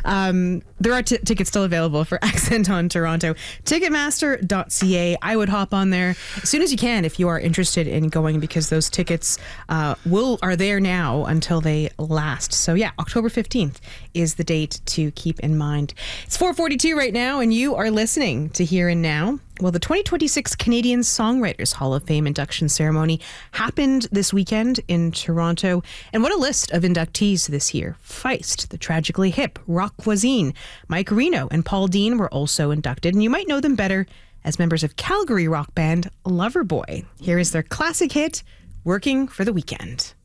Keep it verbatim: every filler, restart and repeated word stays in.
Um, there are t- tickets still available for Accent on Toronto. Ticketmaster dot c a. I would hop on there as soon as you can if you are interested in going, because those tickets uh, will are there now until they last. So yeah, October fifteenth is the date to keep in mind. It's four forty-two right now, and you are listening to Here and Now. Well, the twenty twenty-six Canadian Songwriters Hall of Fame induction ceremony happened this weekend in Toronto. And what a list of inductees this year. Feist, The Tragically Hip, Rock Voisine, Mike Reno and Paul Dean were also inducted. And you might know them better as members of Calgary rock band Loverboy. Here is their classic hit, Working for the Weekend.